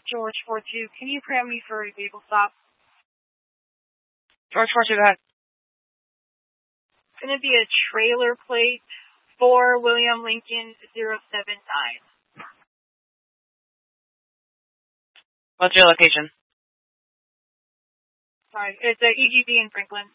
George 42, can you pram me for a vehicle stop? George 42, go ahead. It's going to be a trailer plate for William Lincoln 079. What's your location? Sorry, it's a EGB in Franklin.